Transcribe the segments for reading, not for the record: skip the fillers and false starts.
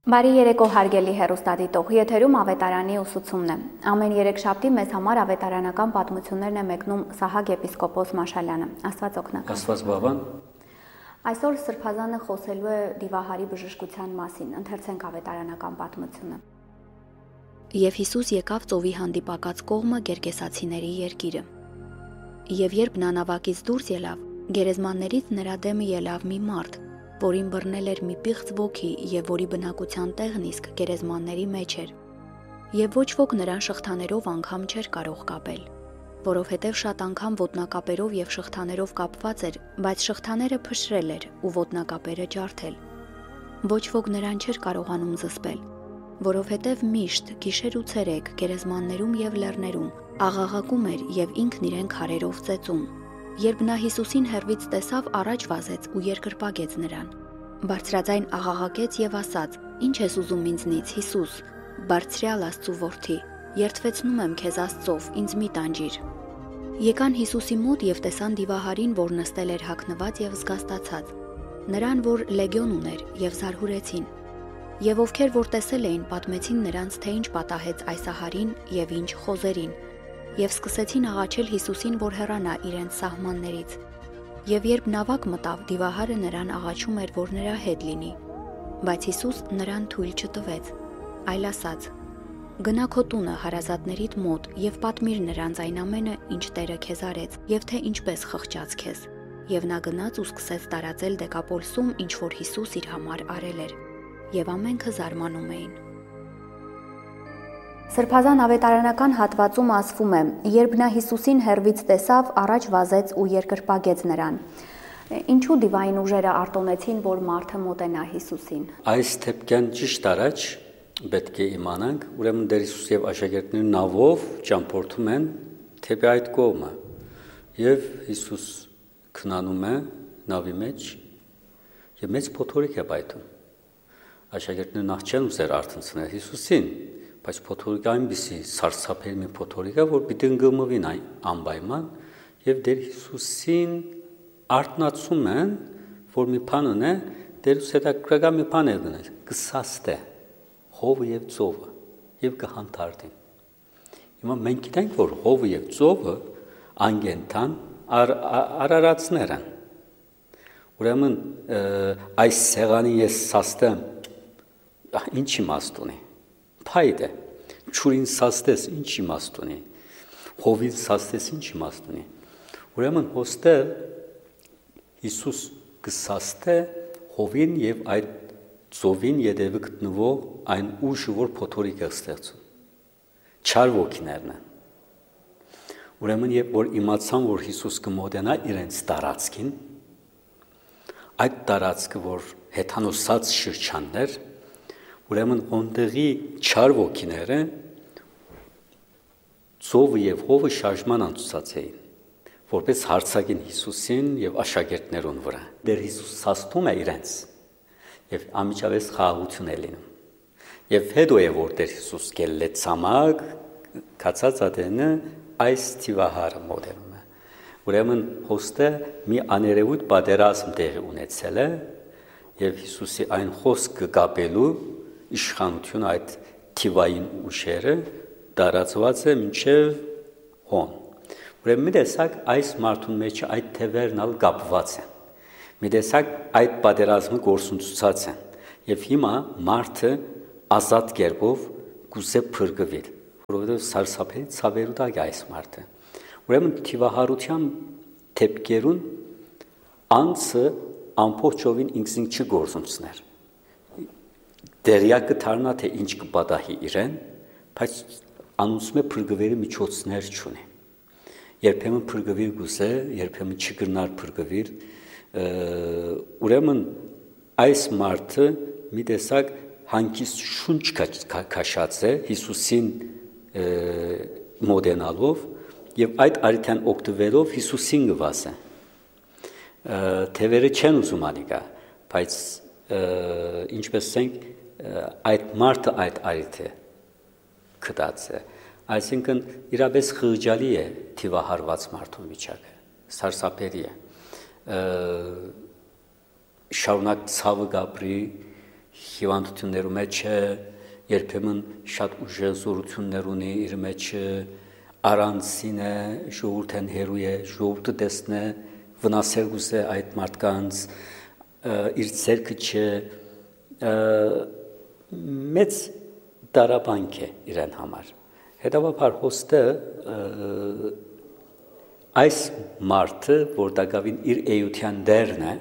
Բարի երեկո հարգելի հեռուստադիտող, եթերում ավետարանի ուսուցումն է։ Ամեն երեքշաբթի մեզ համար ավետարանական պատմություններն է մեկնում Սահակ եպիսկոպոս Մաշալյանը։ Աստված օգնական։ Աստված բավան։ Այսօր Սրբազանը խոսելու է Դիվահարի բժշկության մասին, ընթերցենք ավետարանական պատմությունը։ Եվ Հիսուս եկավ ծովի հանդիպակաց կողմը Գերգեսացիների երկիրը։ Եվ երբ նա նավակից դուրս ելավ, գերեզմաններից նրա դեմը ելավ մի մարդ, որին բռնել էր մի պիղծ ոգի եւ որի բնակության տեղն իսկ գերեզմանների մեջ էր։ Եվ ոչ ոք նրան շղթաներով անգամ չէր կարող կապել, որովհետև շատ անգամ ոտնակապերով եւ շղթաներով կապված էր, բայց շղթաները փշրել էր ու ոտնակապերը ջարդել։ Ոչ ոք նրան չէր կարողանում զսպել, որովհետև միշտ գիշեր ու ցերեկ գերեզմաններում եւ լեռներում աղաղակում էր եւ ինքն իրեն քարերով ծեծում։ Երբ նա Հիսուսին հեռվից տեսավ, առաջ վազեց ու երկրպագեց նրան։ Բարձրաձայն աղաղակեց եւ ասաց. «Ինչ ես ուզում ինձնից, Հիսուս, Բարձրյալ Աստծու որդի, երդվեցնում եմ քեզ Աստծով, ինձ մի տանջիր»։ Եկան Հիսուսի մոտ եւ տեսան Դիվահարին, որ նստել էր հագնված եւ զգաստացած, նրան, որ լեգիոն ուներ, եւ զարհուրեցին։ Եվ ովքեր որ տեսել էին, պատմեցին նրանց, թե ինչ պատահեց այս ահարին եւ ինչ խոզերին, եւ սկսեցին աղաչել Հիսուսին, որ հեռանա իրենց սահմաններից։ Եվ երբ նավակ մտավ, Դիվահարը նրան աղաչում էր, որ նրա հետ լինի, բայց Հիսուս նրան թույլ չտվեց, այլ ասաց. «Գնա քո տունը հարազատներիդ մոտ եւ պատմիր նրանց այն ամենը, ինչ Տերը քեզ արեց, եւ թե ինչպես խղճաց քեզ»։ Եվ նա գնաց ու սկսեց տարածել Դեկապոլսում, ինչ որ Հիսուս իր համար արել էր, եւ ամենքը զարմանում էին։ Սրբազան ավետարանական հատվածում ասվում է. երբ նա Հիսուսին հեռվից տեսավ, առաջ վազեց ու երկրպագեց նրան։ Ինչու դիվային ուժերը արտոնեցին, որ մարդը մոտենա Հիսուսին։ Այս թեփքյան ճիշտ առաջ պետք է իմանանք, ուրեմն Տեր Հիսուս եւ աշակերտները նավով ճամփորդում են թեպի այդ կողմը։ Եվ Հիսուս քնանում է նավի մեջ եւ մեծ փոթորիկ է պայթում։ Աշակերտները նախ չեն ուզեր արթնցնել Հիսուսին, բայց փոթորիկը այնպիսի սարսափելի մի փոթորիկ է, որ պիտի ընկմվին անպայման եւ Տեր Հիսուսին արթնացում են, որ մի բան ունե, Տեր Հիսուս հետաքրքրական մի բան է գնել, կսաստե հովը եւ ծովը եւ կհանդարտին։ Հիմա մենք գիտենք, որ հովը եւ ծովը անգենթան արարածներ են։ Ուրեմն այս սեղանին ես սաստեմ, ինչ իմաստ ունի։ Փայդ է, ճուրին սաստես ինչ իմաստ ունի, հովին սաստես ինչ իմաստ ունի։ Ուրեմն հոստե Հիսուս կսաստե հովին եւ այդ ծովին յետևը գտնվող այն ուժը, որ փոթորիկ է ստեղծում։ Չար ոգիներն են։ Ուրեմն երբ որ իմացան, որ Հիսուս կմոտենա իրենց տարածքին, այդ տարածքը, որ հեթանոսած շրջաններ, ուրեմն ոնդեղի չար ոգիները ծովը եւ հովը շարժման անցուցացեին, որպես հարցակին Հիսուսին եւ աշակերտներուն վրա։ Դեր Հիսուս սաստում է իրենց եւ ամիջավես խաղաղություն է լինում։ Եվ հետո է որ Դեր Հիսուս գելլե ցամաք կացած ադենը այս Դիվահարը մոդելում է։ Ուրեմն հոստը մի աներևույթ պատերազմ տեղի ունեցել է եւ Հիսուսի այն խոսքը կապելու իշխանությունը այդ թիվային ուժերը տարածված է մինչև հոն։ Ուրեմն մի տեսակ այս մարդուն մեջ այդ թևերն ալ կապված են։ Մի տեսակ այդ պատերազմը գործընթացած են եւ հիմա մարդը ազատ կերպով կուզե փրկվել, որովհետեւ սարսափելի ցավերու տակ է այս մարդը։ Ուրեմն թիվահարության թեփքերուն անցը ամբողջովին ինքնին չգործունցներ։ Դերյակը դառնա թե ինչ կպատահի իրեն, բայց անուսում է փրկվելու միջոցներ չունի։ Երբեմն փրկվիր գուզե, երբեմն չգնար փրկվիր, ուրեմն այս մարդը մի տեսակ հանկիստ շունչ քաշած է Հիսուսին մոդենալով եւ այդ արիթան օգտվելով Հիսուսին գվասը։ Թևերը չեն ուզում անիկա, բայց ինչպես ասենք այդ մարդը այդ արիթը կդած է, այսինքն իրապես խղճալի է թիվահարված մարդու վիճակը, սարսափելի է, շարունակ ցավը գաբրի հիվանդություններու մեջ է, երբեմն շատ ուժեղություններ ունի իր մեջ, առանցին է, ժողովուրդն հերու է, ժողովուրդը տեսնե վնասել գուզե այդ մարդկանց, իր ցերկը չէ, մեծ դարաբանք է իրեն համար։ Հետևաբար հոստը այս մարդը, որ դակավին իր էյության դերն է,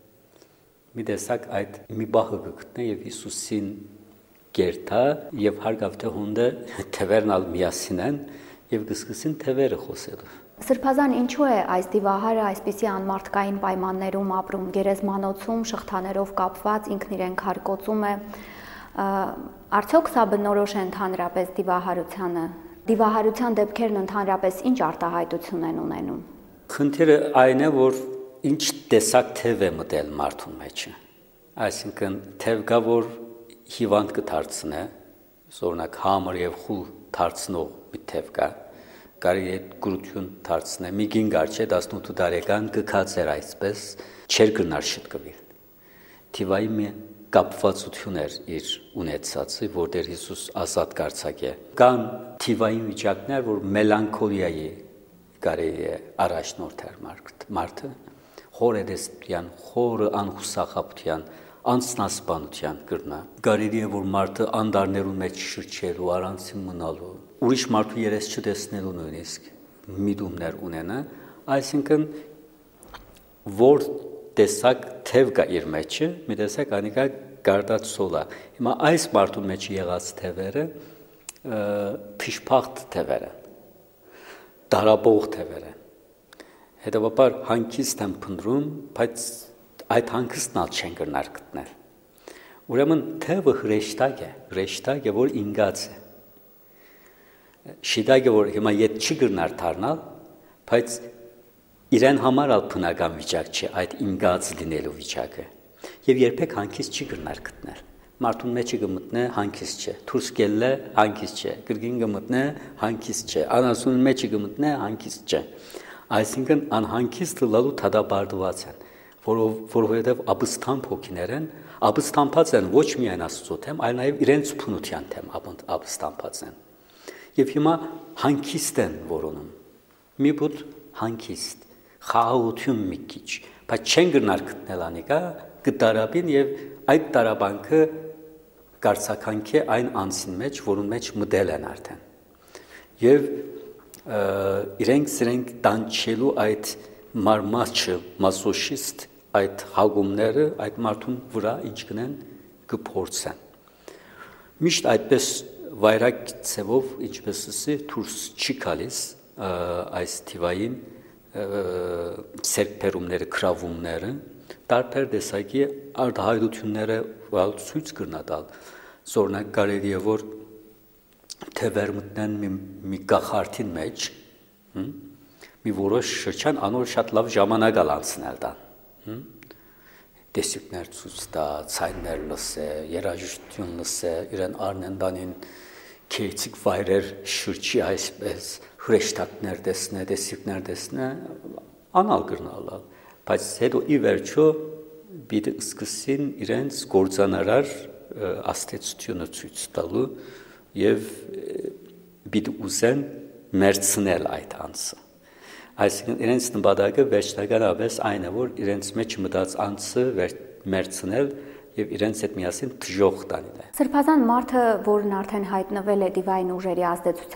մի տեսակ այդ մի բախը գտնե եւ Հիսուսին գերտա եւ հարգավ թե հոնդը թևերնալ միասին են եւ գսկսին թևերը խոսելու։ Սրբազան ինչու է այս դիվահարը այսպիսի անմարդկային պայմաններում ապրում, գերեզմանոցում շղթաներով կապված ինքն իրեն քարկոծում է, արդյոք սա բնորոշ է ընդհանրապես դիվահարությանը։ Դիվահարության դեպքերն ընդհանրապես ինչ արտահայտություն են ունենում։ Խնդիրը այն է, որ ինչ տեսակ թև է մտել մարդու մեջ։ Այսինքն թև կա, որ հիվանդ կդարձնե, օրինակ համր եւ խուլ դարձնող մի թև կա, կարելի է գրություն դարձնե, մի գինգար չէ 18 տարեկան գքած էր այսպես, չեր գնար շտկվել։ Թիվայի մի կապվածություն էր իր ունեցածը, որտեղ Հիսուս ազատ կարծակ է։ Կան թիվային վիճակներ, որ մելանքոլիայի կարելի է առաջնորդեր մարդը, խորը դեսպյան, խորը անհուսախաբության, անձնասպանության կրնա։ Կարելի է, որ մարդը անդարներու մեջ շրջելու, առանցին մնալու, ուրիշ մարդու երես չտեսնելու նույնիսկ միտումներ ունենա, այսինքն որ տեսակ թև կա իր մեջը, մի տեսակ անիկա գարդած սոլա։ Հիմա այս մարդու մեջ եղած թևերը փիշփախտ թևեր են, դարաբող թևեր են։ Հետևաբար հանգիստ են փնտրում, բայց այդ հանգստն չեն գնար գտնել։ Ուրեմն թևը հրեշտակ է, որ ինգած է։ Շիդագը, որ հիմա ետ չի գնար դառնալ, բայց իրեն համար ալ բնական վիճակ չէ այդ ինգած լինելու վիճակը։ Եվ երբեք հանգիստ չի գնար գտնել։ Մարդուն մեջը գմտնե հանգիստ չէ, դուրս գելը հանգիստ չէ, գրգին գմտնե հանգիստ չէ, անասուն մեջը գմտնե հանգիստ չէ։ Այսինքն անհանգիստ լալու թադաբարդված են, որովհետև ապստամբ հոգիներ են, ապստամբած են ոչ միայն Աստծո թեմ, այլ նաև իրենց փնության թեմ ապստամբած են։ Եվ հիմա հանգիստ են որոնում, մի բուտ հանգիստ, խաղաղություն մի քիչ, բայց չեն գնար գտնել անիկա գտարաբին եւ այդ տարաբանքը կարծականք է այն անձին մեջ, որուն մեջ մտել են արդեն։ Եվ իրենք տանչելու այդ մարմաչը, մասոշիստ այդ հագումները այդ մարդուն վրա ինչ կնեն կփորձեն։ Միշտ այդպես վայրակ ցևով ինչպես ասի դուրս չի գալիս այս թիվային սերբերումները, քրավումները, տարբեր տեսակի արտահայտությունները ցույց կրնատալ։ Օրինակ կարելի է որ թևեր մտնեն մի գախարտին մեջ, մի որոշ շրջան անոր շատ լավ ժամանակ անցնել տան։ Տեսիկներ ցույց տա, ցայներ լսե, երաժշտություն լսե, իրեն արննդանին քեյցիկ վայրեր շրջի այսպես, հրեշտակներ տեսնե, տեսիկներ տեսնե, անալ կրնալալ, բայց հետո ի վերջո պիտի սկսին իրենց գործանարար աստեցությունը ցույց տալու եւ պիտի ուզեն մերցնել այդ անձը։ Այսինքն իրենց նպատակը վերջնականապես այն է, որ իրենց մեջ մտած անձը մերցնել եւ իրենց հետ միասին թժող տանել է։ Սրբազան մարդը, որն արդեն հայտնվել է դիվային ուժերի ազդեցության